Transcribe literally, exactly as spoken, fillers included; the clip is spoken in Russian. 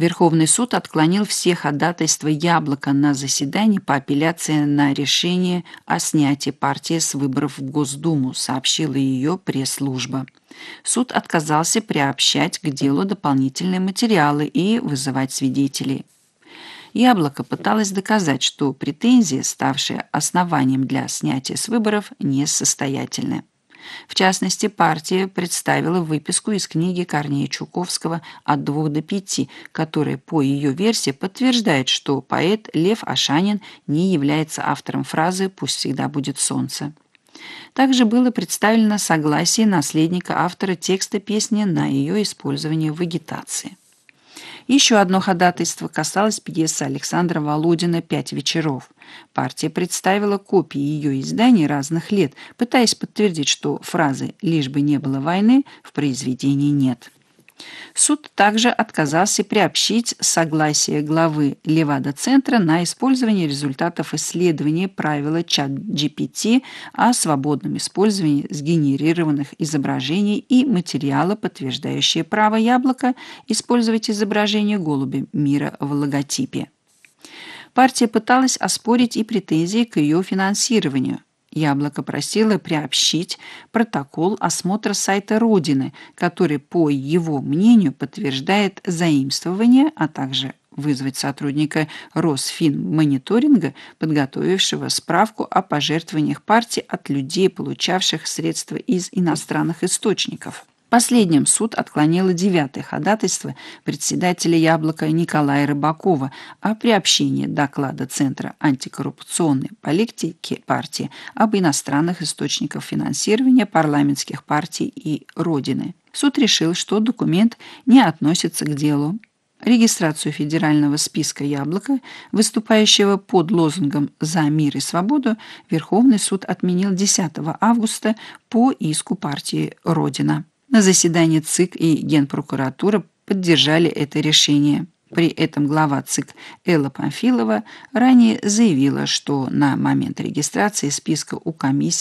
Верховный суд отклонил все ходатайства «Яблока» на заседании по апелляции на решение о снятии партии с выборов в Госдуму, сообщила ее пресс-служба. Суд отказался приобщать к делу дополнительные материалы и вызывать свидетелей. «Яблоко» пыталось доказать, что претензии, ставшие основанием для снятия с выборов, несостоятельны. В частности, партия представила выписку из книги Корнея Чуковского «От двух до пяти», которая, по ее версии, подтверждает, что поэт Лев Ашанин не является автором фразы «Пусть всегда будет солнце». Также было представлено согласие наследника автора текста песни на ее использование в агитации. Еще одно ходатайство касалось пьесы Александра Володина «Пять вечеров». Партия представила копии ее изданий разных лет, пытаясь подтвердить, что фразы «лишь бы не было войны» в произведении нет. Суд также отказался приобщить согласие главы Левада-центра на использование результатов исследования правила чат джи пи ти о свободном использовании сгенерированных изображений и материала, подтверждающие право «Яблока» использовать изображение голубя мира в логотипе. Партия пыталась оспорить и претензии к ее финансированию. «Яблоко» просило приобщить протокол осмотра сайта Родины, который, по его мнению, подтверждает заимствование, а также вызвать сотрудника Росфинмониторинга, подготовившего справку о пожертвованиях партии от людей, получавших средства из иностранных источников. Последним суд отклонило девятое ходатайство председателя «Яблока» Николая Рыбакова о приобщении доклада Центра антикоррупционной политики партии об иностранных источниках финансирования парламентских партий и Родины. Суд решил, что документ не относится к делу. Регистрацию федерального списка «Яблоко», выступающего под лозунгом «За мир и свободу», Верховный суд отменил десятого августа по иску партии «Родина». На заседании ЦИК и Генпрокуратура поддержали это решение. При этом глава ЦИК Элла Памфилова ранее заявила, что на момент регистрации списка у комиссии